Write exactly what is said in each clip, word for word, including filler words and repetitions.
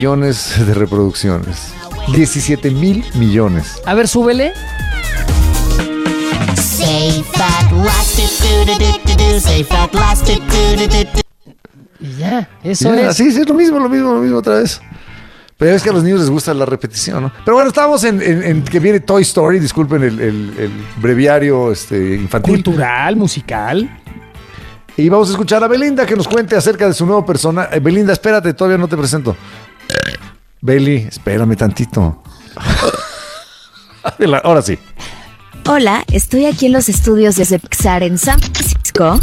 millones de reproducciones. diecisiete mil millones. A ver, súbele. Y ya, eso Ya, es. Sí, sí, es lo mismo, lo mismo, lo mismo otra vez. Pero es que a los niños les gusta la repetición, ¿no? Pero bueno, estábamos en, en, en que viene Toy Story, disculpen el, el, el breviario este, infantil. Cultural, musical. Y vamos a escuchar a Belinda que nos cuente acerca de su nuevo personaje. Eh, Belinda, espérate, todavía no te presento. Beli, espérame tantito. Ahora sí. Hola, estoy aquí en los estudios de Pixar en San Francisco.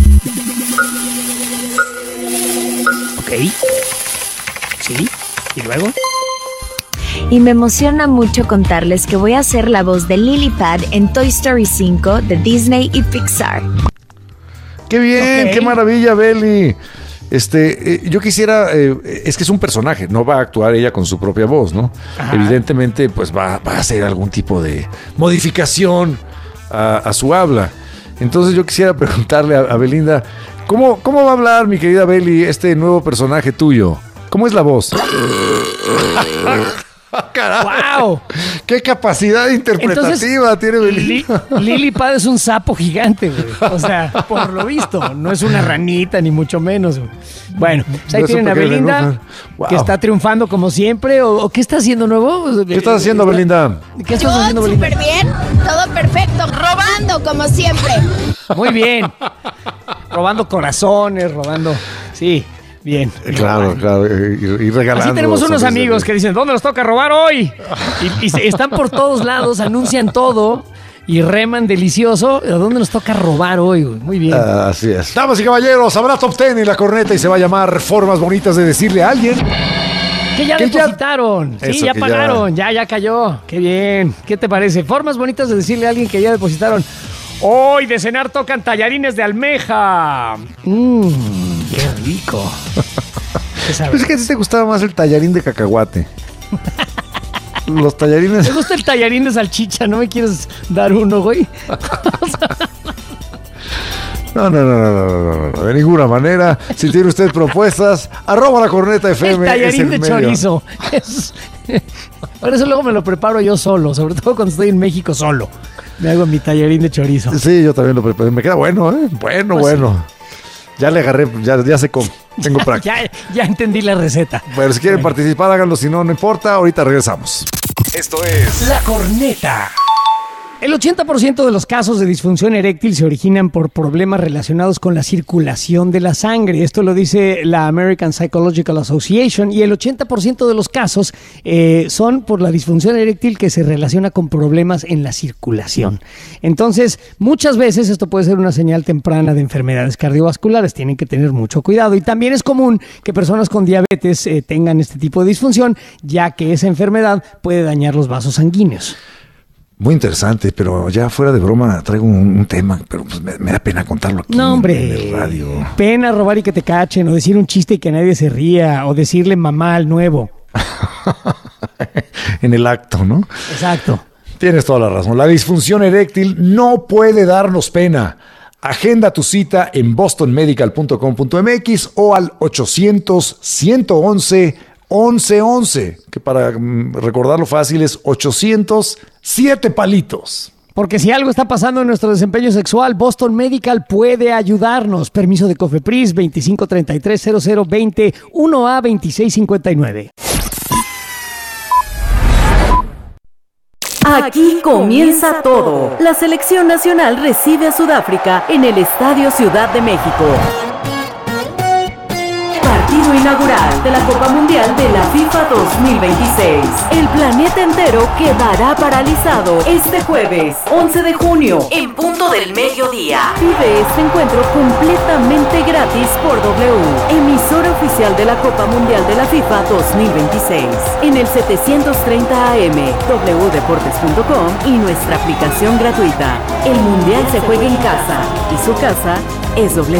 Ok. Sí. ¿Y luego? Y me emociona mucho contarles que voy a hacer la voz de Lily Pad en Toy Story cinco de Disney y Pixar. ¡Qué bien! Ok. ¡Qué maravilla, Beli! Este, eh, yo quisiera, eh, es que es un personaje, no va a actuar ella con su propia voz, ¿no? Ajá. Evidentemente, pues va, va a hacer algún tipo de modificación a, a su habla. Entonces yo quisiera preguntarle a, a Belinda, ¿cómo, ¿cómo va a hablar, mi querida Beli, este nuevo personaje tuyo? ¿Cómo es la voz? ¡Wow! ¡Qué capacidad interpretativa Entonces, tiene Belinda! Li- Lily Pad es un sapo gigante, güey. O sea, por lo visto, no es una ranita, ni mucho menos, güey. Bueno, pues ahí No es un tienen a pequeño Belinda, reloj, wow. que está triunfando como siempre. ¿O, o qué está haciendo nuevo? ¿Qué estás haciendo, Belinda? ¿Qué estás Yo haciendo, Belinda? súper bien, todo perfecto, robando como siempre. Muy bien. Robando corazones, robando... Sí, bien. Claro, claro, y, y regalando. Así tenemos unos sonrisas. amigos que dicen, ¿dónde nos toca robar hoy? Y, y se- están por todos lados, anuncian todo y reman delicioso. ¿A dónde nos toca robar hoy, güey? Muy bien. Ah, así es. Damas y caballeros, habrá top ten en la corneta y se va a llamar Formas Bonitas de Decirle a Alguien. Que ya que ya- depositaron. Sí, Eso, ya que pagaron. Ya... ya, cayó. Qué bien. ¿Qué te parece? Formas bonitas de decirle a alguien que ya depositaron. Hoy de cenar tocan tallarines de almeja. Mmm, qué rico. ¿Qué sabes? Pues es que a ti te gustaba más el tallarín de cacahuate. Los tallarines. ¿Te gusta el tallarín de salchicha? ¿No me quieres dar uno, güey? No, no, no, no, no, no, no, de ninguna manera. Si tiene usted propuestas, arroba la corneta F M. El tallarín es el de medio. chorizo. Es- Por eso luego me lo preparo yo solo, sobre todo cuando estoy en México solo. Me hago mi tallarín de chorizo. Sí, yo también lo preparé. Me queda bueno, ¿eh? Bueno, Pues bueno. Ya le agarré, ya, ya sé cómo. Tengo práctica. Ya, ya entendí la receta. Bueno, si quieren participar, háganlo. Si no, no importa. Ahorita regresamos. Esto es La Corneta. El ochenta por ciento de los casos de disfunción eréctil se originan por problemas relacionados con la circulación de la sangre. Esto lo dice la American Psychological Association. Y el ochenta por ciento de los casos eh, son por la disfunción eréctil que se relaciona con problemas en la circulación. Entonces, muchas veces esto puede ser una señal temprana de enfermedades cardiovasculares. Tienen que tener mucho cuidado. Y también es común que personas con diabetes eh, tengan este tipo de disfunción, ya que esa enfermedad puede dañar los vasos sanguíneos. Muy interesante, pero ya fuera de broma traigo un, un tema, pero pues me, me da pena contarlo aquí No, hombre. en el radio. Pena robar y que te cachen, o decir un chiste y que nadie se ría, o decirle mamá al nuevo. En el acto, ¿no? Exacto. Tienes toda la razón. La disfunción eréctil no puede darnos pena. Agenda tu cita en boston medical punto com punto m x o al ochocientos, ciento once, once once, que para mm, recordarlo fácil es ochocientos, siete palitos. Porque si algo está pasando en nuestro desempeño sexual, Boston Medical puede ayudarnos. Permiso de COFEPRIS veinticinco treinta y tres cero cero veinte uno A veintiséis cincuenta y nueve. Aquí comienza todo. La selección nacional recibe a Sudáfrica en el Estadio Ciudad de México. Partido inaugural de la Copa Mundial de la FIFA dos mil veintiséis. El planeta entero quedará paralizado este jueves, once de junio, en punto del mediodía. Vive este encuentro completamente gratis por W, emisora oficial de la Copa Mundial de la FIFA dos mil veintiséis, en el setecientos treinta A M, w deportes punto com y nuestra aplicación gratuita. El Mundial se juega en casa y su casa es W.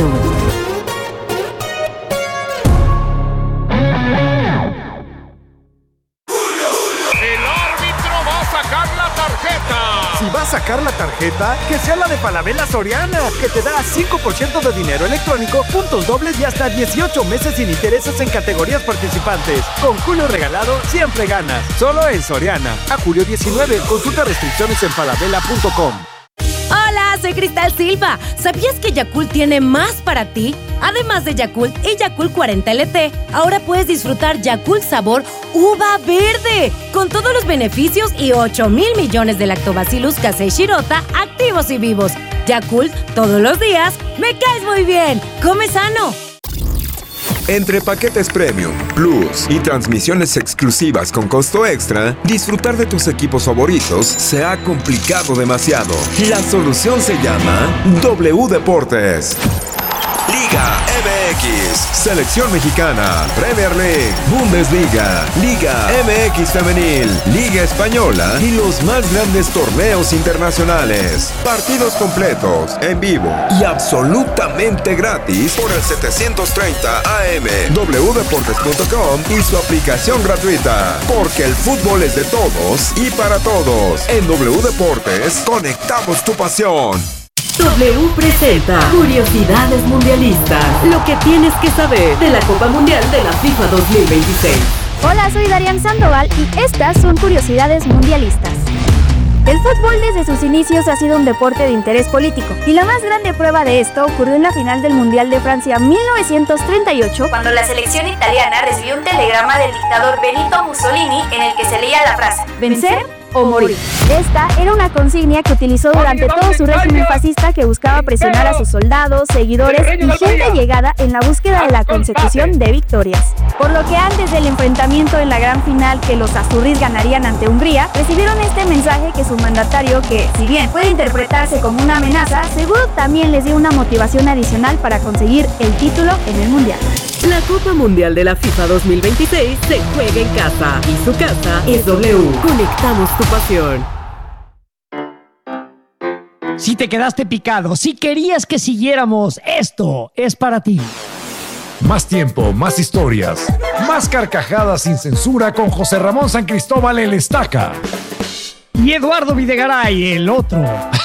el árbitro va a sacar la tarjeta. Si vas a sacar la tarjeta, que sea la de Falabella Soriana, que te da cinco por ciento de dinero electrónico, puntos dobles y hasta dieciocho meses sin intereses en categorías participantes. Con Julio Regalado, siempre ganas. Solo en Soriana. A julio diecinueve. Consulta restricciones en falabella punto com. Hola, soy Cristal Silva. ¿Sabías que Yakult tiene más para ti? Además de Yakult y Yakult cuarenta L T, ahora puedes disfrutar Yakult sabor uva verde, con todos los beneficios y ocho mil millones de lactobacillus casei shirota activos y vivos. Yakult, todos los días, me caes muy bien. Come sano. Entre paquetes Premium, Plus y transmisiones exclusivas con costo extra, disfrutar de tus equipos favoritos se ha complicado demasiado. La solución se llama W Deportes. Liga M X, Selección Mexicana, Premier League, Bundesliga, Liga M X Femenil, Liga Española y los más grandes torneos internacionales. Partidos completos, en vivo y absolutamente gratis por el setecientos treinta A M, w deportes punto com y su aplicación gratuita. Porque el fútbol es de todos y para todos. En W Deportes, conectamos tu pasión. W presenta Curiosidades Mundialistas. Lo que tienes que saber de la Copa Mundial de la FIFA dos mil veintiséis. Hola, soy Darian Sandoval y estas son Curiosidades Mundialistas. El fútbol desde sus inicios ha sido un deporte de interés político, y la más grande prueba de esto ocurrió en la final del Mundial de Francia mil novecientos treinta y ocho, cuando la selección italiana recibió un telegrama del dictador Benito Mussolini en el que se leía la frase: ¿vencer o morir? Esta era una consigna que utilizó durante todo su régimen fascista, que buscaba presionar a sus soldados, seguidores y gente llegada en la búsqueda de la consecución de victorias. Por lo que antes del enfrentamiento en la gran final que los azurris ganarían ante Hungría, recibieron este mensaje que su mandatario, que si bien puede interpretarse como una amenaza, seguro también les dio una motivación adicional para conseguir el título en el Mundial. La Copa Mundial de la FIFA dos mil veintiséis se juega en casa y su casa es W. Conectamos tu pasión. Si te quedaste picado, si querías que siguiéramos, esto es para ti. Más tiempo, más historias, más carcajadas sin censura con José Ramón San Cristóbal el Estaca. Y Eduardo Videgaray, el otro.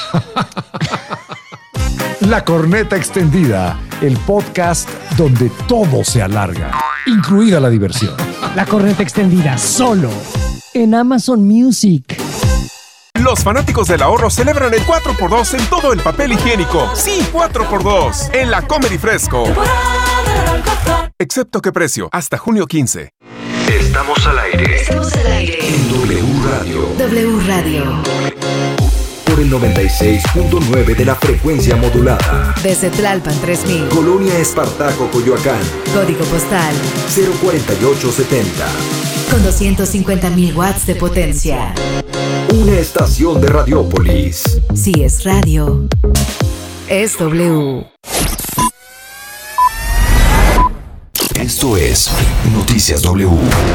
La Corneta Extendida, el podcast donde todo se alarga, incluida la diversión. La Corneta Extendida, solo en Amazon Music. Los fanáticos del ahorro celebran el cuatro por dos en todo el papel higiénico. Sí, cuatro por dos en la Comer y Fresco. Excepto que precio, hasta junio quince. Estamos al aire. Estamos al aire. En W Radio. W Radio. Por el noventa y seis punto nueve de la frecuencia modulada. Desde Tlalpan tres mil. Colonia Espartaco, Coyoacán. Código postal cero cuarenta y ocho setenta. Con doscientos cincuenta mil watts de potencia. Una estación de Radiópolis. Si es radio, es W. Esto es Noticias W.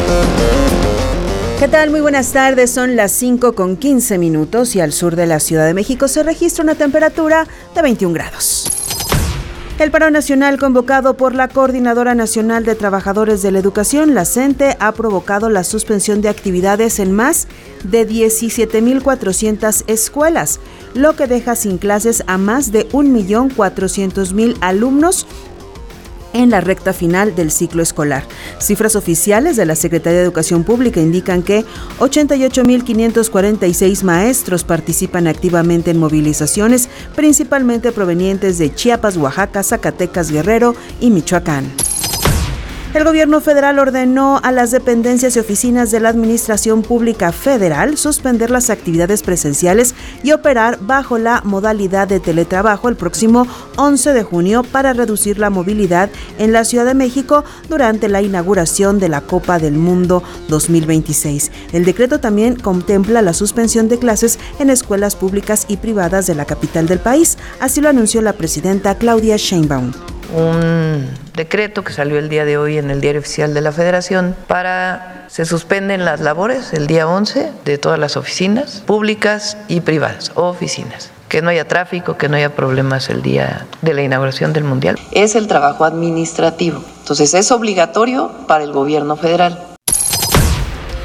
¿Qué tal? Muy buenas tardes, son las cinco con quince minutos y al sur de la Ciudad de México se registra una temperatura de veintiún grados. El paro nacional convocado por la Coordinadora Nacional de Trabajadores de la Educación, la CENTE, ha provocado la suspensión de actividades en más de diecisiete mil cuatrocientas escuelas, lo que deja sin clases a más de un millón cuatrocientos mil alumnos en la recta final del ciclo escolar. Cifras oficiales de la Secretaría de Educación Pública indican que ochenta y ocho mil quinientos cuarenta y seis maestros participan activamente en movilizaciones, principalmente provenientes de Chiapas, Oaxaca, Zacatecas, Guerrero y Michoacán. El gobierno federal ordenó a las dependencias y oficinas de la Administración Pública Federal suspender las actividades presenciales y operar bajo la modalidad de teletrabajo el próximo once de junio para reducir la movilidad en la Ciudad de México durante la inauguración de la Copa del Mundo dos mil veintiséis. El decreto también contempla la suspensión de clases en escuelas públicas y privadas de la capital del país, así lo anunció la presidenta Claudia Sheinbaum. Un decreto que salió el día de hoy en el Diario Oficial de la Federación para se suspenden las labores el día once de todas las oficinas públicas y privadas, oficinas. Que no haya tráfico, que no haya problemas el día de la inauguración del Mundial. Es el trabajo administrativo, entonces es obligatorio para el gobierno federal.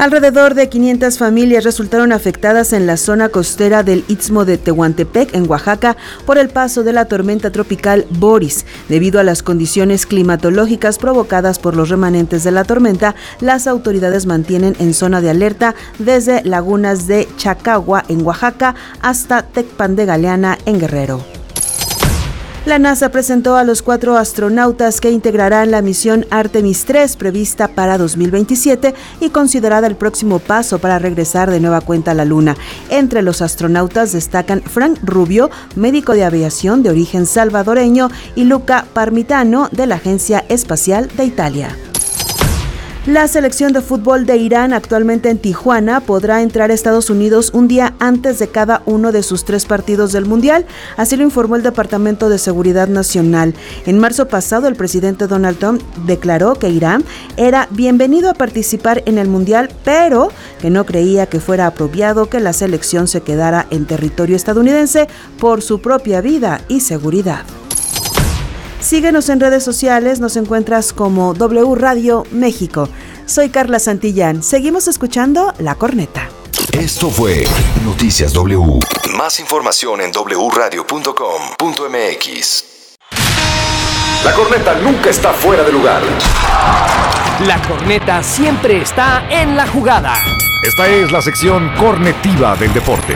Alrededor de quinientas familias resultaron afectadas en la zona costera del Istmo de Tehuantepec, en Oaxaca, por el paso de la tormenta tropical Boris. Debido a las condiciones climatológicas provocadas por los remanentes de la tormenta, las autoridades mantienen en zona de alerta desde lagunas de Chacagua, en Oaxaca, hasta Tecpan de Galeana, en Guerrero. La NASA presentó a los cuatro astronautas que integrarán la misión Artemis tres prevista para dos mil veintisiete y considerada el próximo paso para regresar de nueva cuenta a la Luna. Entre los astronautas destacan Frank Rubio, médico de aviación de origen salvadoreño, y Luca Parmitano, de la Agencia Espacial de Italia. La selección de fútbol de Irán, actualmente en Tijuana, podrá entrar a Estados Unidos un día antes de cada uno de sus tres partidos del Mundial, así lo informó el Departamento de Seguridad Nacional. En marzo pasado, el presidente Donald Trump declaró que Irán era bienvenido a participar en el Mundial, pero que no creía que fuera apropiado que la selección se quedara en territorio estadounidense por su propia vida y seguridad. Síguenos en redes sociales, nos encuentras como W Radio México. Soy Carla Santillán, seguimos escuchando La Corneta. Esto fue Noticias W. Más información en doble u radio punto com punto m x. La Corneta nunca está fuera de lugar. La Corneta siempre está en la jugada. Esta es la sección cornetiva del deporte.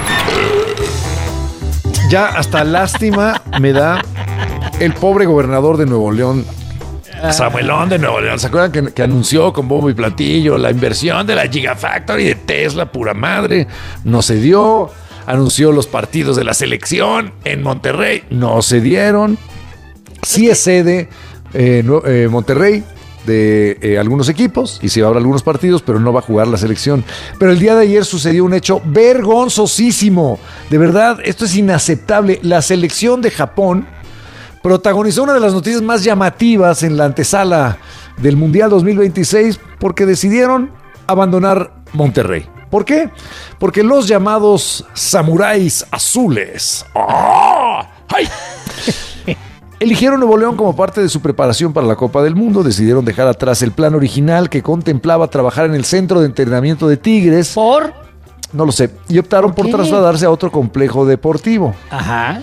Ya hasta lástima me da el pobre gobernador de Nuevo León, Samuelón de Nuevo León. ¿Se acuerdan que, que anunció con bombo y platillo la inversión de la Gigafactory de Tesla, pura madre? No se dio. Anunció los partidos de la selección en Monterrey. No se dieron. Sí es sede eh, no, eh, Monterrey de eh, algunos equipos y se va a haber algunos partidos, pero no va a jugar la selección. Pero el día de ayer sucedió un hecho vergonzosísimo. De verdad, esto es inaceptable. La selección de Japón protagonizó una de las noticias más llamativas en la antesala del Mundial dos mil veintiséis porque decidieron abandonar Monterrey. ¿Por qué? Porque los llamados samuráis azules ¡oh! ¡Ay! eligieron Nuevo León como parte de su preparación para la Copa del Mundo. Decidieron dejar atrás el plan original que contemplaba trabajar en el centro de entrenamiento de Tigres. ¿Por? No lo sé. Y optaron por, por trasladarse a otro complejo deportivo. Ajá.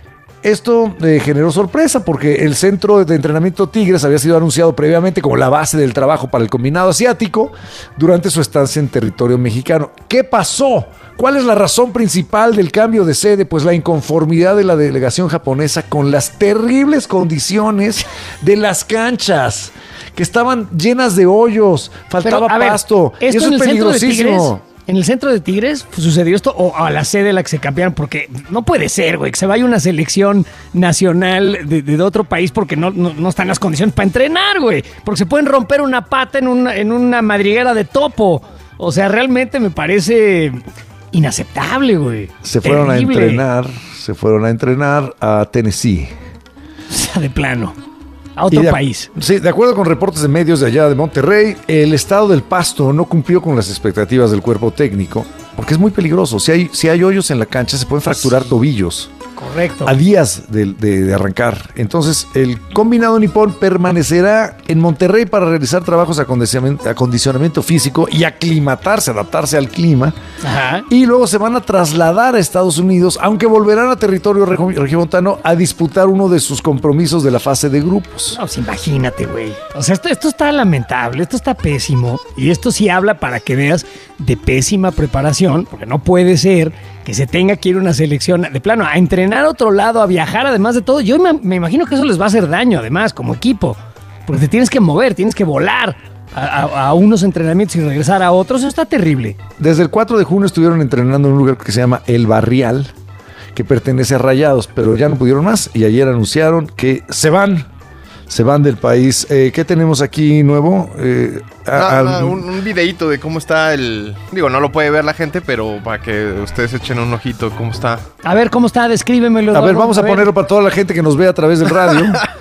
Esto eh, generó sorpresa porque el centro de entrenamiento Tigres había sido anunciado previamente como la base del trabajo para el combinado asiático durante su estancia en territorio mexicano. ¿Qué pasó? ¿Cuál es la razón principal del cambio de sede? Pues la inconformidad de la delegación japonesa con las terribles condiciones de las canchas, que estaban llenas de hoyos, faltaba Pero, pasto. Ver, y eso es peligrosísimo. En el centro de Tigres sucedió esto, o a la sede a la que se cambiaron, porque no puede ser, güey, que se vaya una selección nacional de, de otro país porque no, no, no están las condiciones para entrenar, güey. Porque se pueden romper una pata en una, en una madriguera de topo. O sea, realmente me parece inaceptable, güey. Se fueron Terrible. a entrenar, se fueron a entrenar a Tennessee. O sea, de plano. A otro de, país. Sí, de acuerdo con reportes de medios de allá de Monterrey, el estado del pasto no cumplió con las expectativas del cuerpo técnico, porque es muy peligroso. Si hay, si hay hoyos en la cancha, se pueden fracturar sí. tobillos. Correcto. A días de, de, de arrancar. Entonces, el combinado nipón permanecerá en Monterrey para realizar trabajos de acondicionamiento, acondicionamiento físico y aclimatarse, adaptarse al clima. Ajá. Y luego se van a trasladar a Estados Unidos, aunque volverán a territorio regiomontano a disputar uno de sus compromisos de la fase de grupos. No, pues imagínate, güey. O sea, esto, esto está lamentable, esto está pésimo. Y esto sí habla, para que veas, de pésima preparación, porque no puede ser que se tenga que ir una selección de plano a entrenar a otro lado, a viajar, además de todo. Yo me, me imagino que eso les va a hacer daño, además, como equipo, porque te tienes que mover, tienes que volar a, a, a unos entrenamientos y regresar a otros. Eso está terrible. Desde el cuatro de junio estuvieron entrenando en un lugar que se llama El Barrial, que pertenece a Rayados, pero ya no pudieron más y ayer anunciaron que se van. Se van del país. Eh, ¿Qué tenemos aquí nuevo? Eh, a, a, a, un, un videíto de cómo está el... Digo, no lo puede ver la gente, pero para que ustedes echen un ojito cómo está. A ver, ¿cómo está? Descríbemelo. A ver, vamos a, a ponerlo para toda la gente que nos ve a través del radio.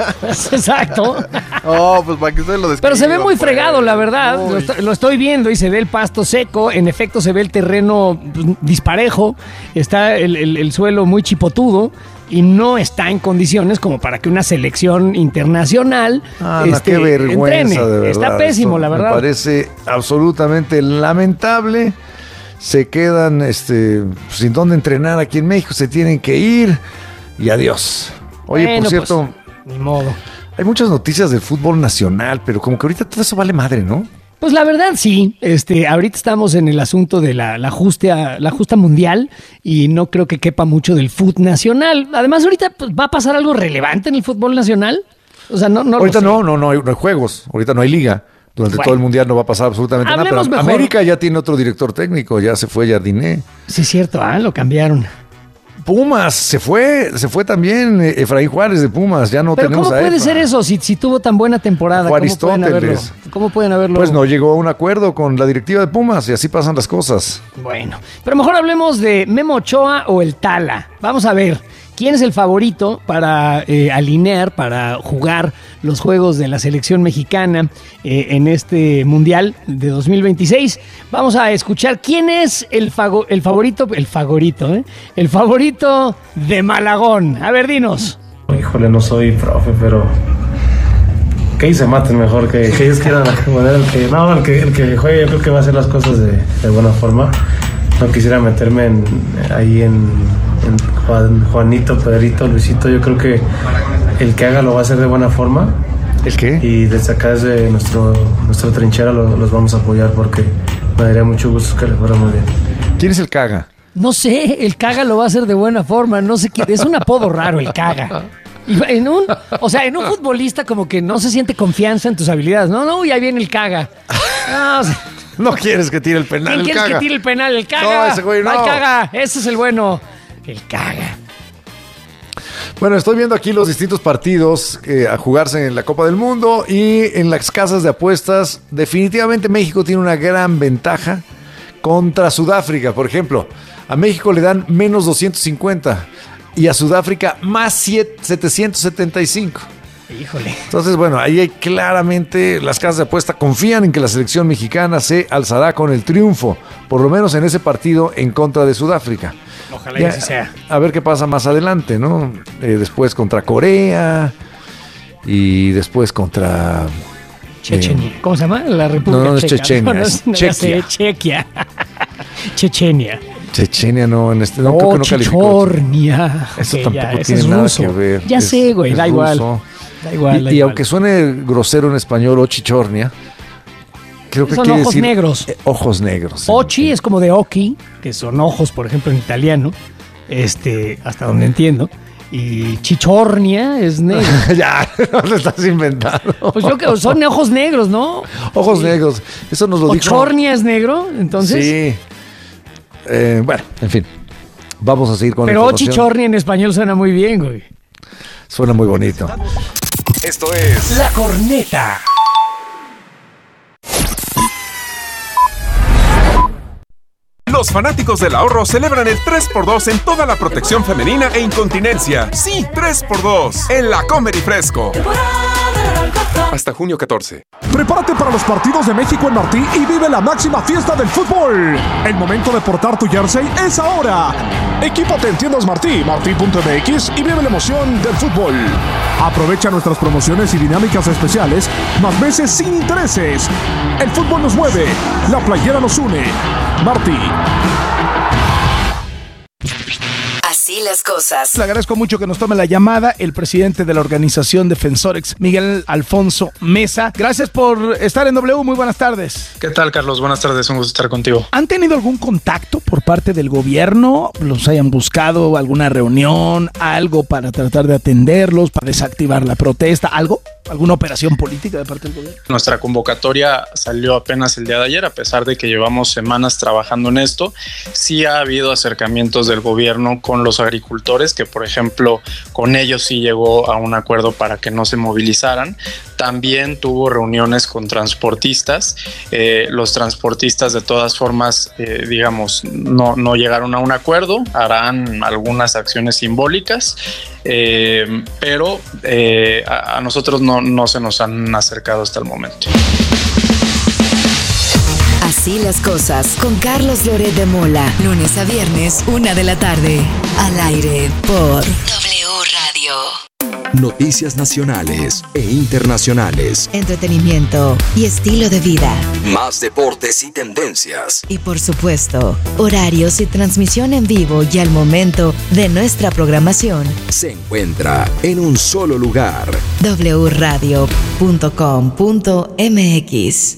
Exacto. Oh, pues para que ustedes lo describan. Pero se ve muy pues. fregado, la verdad. Lo, est- lo estoy viendo y se ve el pasto seco. En efecto, se ve el terreno pues, disparejo. Está el, el, el suelo muy chipotudo. y no está en condiciones como para que una selección internacional Ah, este, qué vergüenza, entrene. de verdad. Está pésimo, Esto la verdad. Me parece absolutamente lamentable. Se quedan este, sin dónde entrenar aquí en México, se tienen que ir y adiós. Oye, Bueno, por cierto, pues, ni modo. Hay muchas noticias del fútbol nacional, pero como que ahorita todo eso vale madre, ¿no? Pues la verdad sí, este, ahorita estamos en el asunto de la, la, justa, la justa mundial y no creo que quepa mucho del fútbol nacional. Además ahorita pues, va a pasar algo relevante en el fútbol nacional. O sea, no, no ahorita lo sé. no, no, no hay, no hay juegos, ahorita no hay liga. Durante Bueno. todo el mundial no va a pasar absolutamente nada, pero Hablemos mejor. América ya tiene otro director técnico, ya se fue Jardiné. Sí es cierto, ah, lo cambiaron. Pumas, se fue, se fue también eh, Efraín Juárez de Pumas, ya no Pero tenemos ¿cómo a puede Efa. ser eso si, si tuvo tan buena temporada? ¿Cómo pueden haberlo? Aristóteles. ¿Cómo pueden haberlo? Pues no llegó a un acuerdo con la directiva de Pumas y así pasan las cosas. Bueno, pero mejor hablemos de Memo Ochoa o el Tala. Vamos a ver, ¿quién es el favorito para eh, alinear, para jugar los juegos de la selección mexicana eh, en este Mundial de dos mil veintiséis? Vamos a escuchar quién es el, fago- el favorito, el favorito, ¿eh? El favorito de Malagón. A ver, dinos. Híjole, no soy profe, pero que ellos se maten mejor, que, que ellos quieran poner el que, no, el que, el que juegue, yo creo que va a hacer las cosas de, de buena forma. No quisiera meterme en, ahí en, en Juan- Juanito, Pedrito, Luisito. Yo creo que el que haga lo va a hacer de buena forma. ¿El qué? Y desde acá, desde nuestro, nuestra trinchera, lo- los vamos a apoyar porque me daría mucho gusto que les fuera muy bien. ¿Quién es el caga? No sé, el Caga lo va a hacer de buena forma, no sé qué, es un apodo raro el Caga. Y en un, o sea, en un futbolista como que no se siente confianza en tus habilidades. No, no, ya viene el Caga. No, o sea, No quieres que tire el penal, ¿quién el quieres caga. que tire el penal? El Caga. No, ese güey no. Va el Caga, ese es el bueno. El Caga. Bueno, estoy viendo aquí los distintos partidos eh, a jugarse en la Copa del Mundo y en las casas de apuestas. Definitivamente México tiene una gran ventaja contra Sudáfrica. Por ejemplo, a México le dan menos doscientos cincuenta y a Sudáfrica más siete- setecientos setenta y cinco. Híjole. Entonces, bueno, ahí hay claramente las casas de apuesta confían en que la selección mexicana se alzará con el triunfo, por lo menos en ese partido en contra de Sudáfrica. Ojalá y así sea. A ver qué pasa más adelante, ¿no? Eh, después contra Corea y después contra... Chechenia. eh, ¿Cómo se llama? La República No, no es Checa. Chechenia, No, no, es no, ya sé, Chequia. Chechia. Chechenia. Chechenia no, en este, no, Oh, creo que no calificó. Chichornia. Eso Ok, tampoco ya, ese tiene es nada ruso. que ver. Ya Es- sé, güey, es da igual. ruso. Da igual, Y, da y igual. aunque suene grosero en español o chichornia, creo que Son quiere ojos decir negros. eh, ojos negros. Ochi es como de oki, que son ojos, por ejemplo, en italiano, este, hasta donde entiendo. Y chichornia es negro. Ya, no lo estás inventando. Pues yo que son ojos negros, ¿no? Ojos negros. Eso nos lo dijo. Ochornia es negro, entonces. Sí. Eh, bueno, en fin. Vamos a seguir con Pero la información. chichornia en español suena muy bien, güey. Suena muy bonito. Esto es La Corneta. Los fanáticos del ahorro celebran el tres por dos en toda la protección femenina e incontinencia. Sí, tres por dos en la Comer y Fresco. hasta junio catorce. Prepárate para los partidos de México en Martí y vive la máxima fiesta del fútbol. El momento de portar tu jersey es ahora. Equípate en tiendas Martí, martí punto m x y vive la emoción del fútbol. Aprovecha nuestras promociones y dinámicas especiales, más meses sin intereses. El fútbol nos mueve, la playera nos une. Martí. Así las cosas. Le agradezco mucho que nos tome la llamada el presidente de la organización Defensorex, Miguel Alfonso Mesa. Gracias por estar en W. Muy buenas tardes. ¿Qué tal, Carlos? Buenas tardes, un gusto estar contigo. ¿Han tenido algún contacto por parte del gobierno? ¿Los hayan buscado alguna reunión, algo para tratar de atenderlos, para desactivar la protesta, algo? ¿Alguna operación política de parte del gobierno? Nuestra convocatoria salió apenas el día de ayer, a pesar de que llevamos semanas trabajando en esto. Sí ha habido acercamientos del gobierno con los agricultores, que por ejemplo con ellos sí llegó a un acuerdo para que no se movilizaran. También tuvo reuniones con transportistas. Eh, los transportistas de todas formas, eh, digamos, no, no llegaron a un acuerdo, harán algunas acciones simbólicas, eh, pero eh, a, a nosotros no, no se nos han acercado hasta el momento. Así las cosas con Carlos Loret de Mola. Lunes a viernes, una de la tarde. Al aire por W. Radio. Noticias nacionales e internacionales. Entretenimiento y estilo de vida. Más deportes y tendencias. Y por supuesto, horarios y transmisión en vivo y al momento de nuestra programación. Se encuentra en un solo lugar. doble u radio punto com punto m x.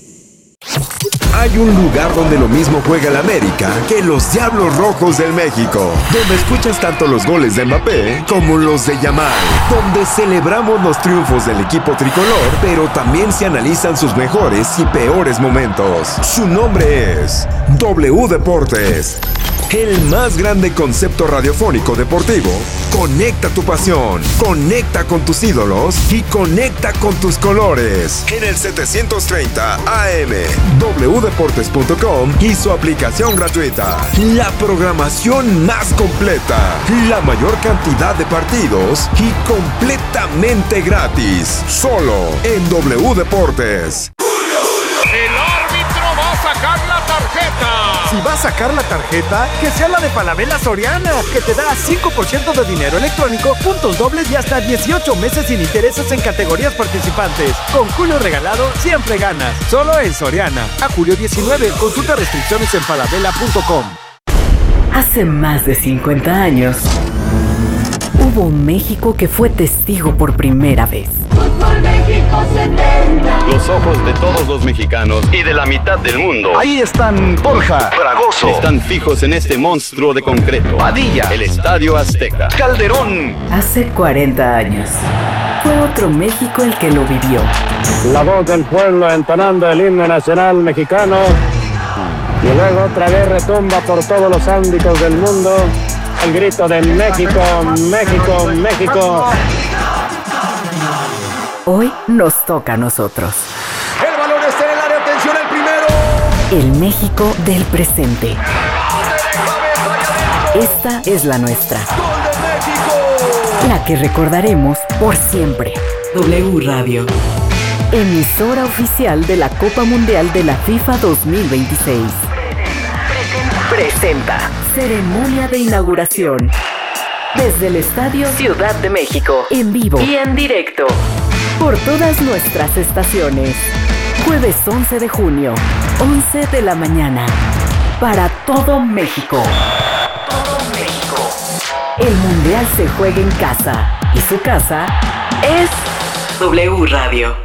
Hay un lugar donde lo mismo juega el América que los Diablos Rojos del México, donde escuchas tanto los goles de Mbappé como los de Yamal, donde celebramos los triunfos del equipo tricolor, pero también se analizan sus mejores y peores momentos. Su nombre es W Deportes. El más grande concepto radiofónico deportivo. Conecta tu pasión, conecta con tus ídolos y conecta con tus colores. En el setecientos treinta A M, w deportes punto com y su aplicación gratuita. La programación más completa, la mayor cantidad de partidos y completamente gratis. Solo en W Deportes. El árbitro va a sacar la tarjeta. Si va a sacar la tarjeta, que sea la de Falabella Soriana, que te da cinco por ciento de dinero electrónico, puntos dobles y hasta dieciocho meses sin intereses en categorías participantes. Con Julio Regalado siempre ganas. Solo en Soriana. A julio diecinueve. Consulta restricciones en falabella punto com. Hace más de cincuenta años, hubo un México que fue testigo por primera vez. Fútbol México setenta. Los ojos de todos los mexicanos y de la mitad del mundo. Ahí están Borja, Fragoso. Están fijos en este monstruo de concreto. Padilla, el Estadio Azteca. Calderón. Hace cuarenta años, fue otro México el que lo vivió. La voz del pueblo entonando el himno nacional mexicano. Y luego otra vez retumba por todos los ámbitos del mundo el grito de México, México, México. Hoy nos toca a nosotros. El balón está en el área, atención al primero. El México del presente. Esta es la nuestra. ¡Gol de México! La que recordaremos por siempre. W Radio. Emisora oficial de la Copa Mundial de la FIFA dos mil veintiséis. Presenta ceremonia de inauguración desde el Estadio Ciudad de México, en vivo y en directo por todas nuestras estaciones. Jueves once de junio, once de la mañana, para todo México. Todo México. El Mundial se juega en casa y su casa es W Radio.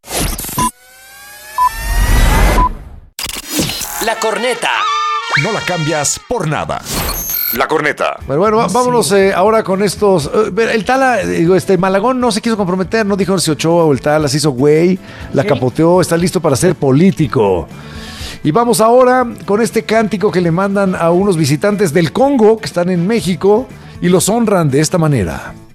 La corneta. No la cambias por nada. La corneta. Pero bueno, va- vámonos eh, ahora con estos. eh, el Tala, digo, este Malagón no se quiso comprometer, no dijo si Ochoa o el Tala, se hizo güey, la capoteó, está listo para ser político. Y vamos ahora con este cántico que le mandan a unos visitantes del Congo que están en México y los honran de esta manera.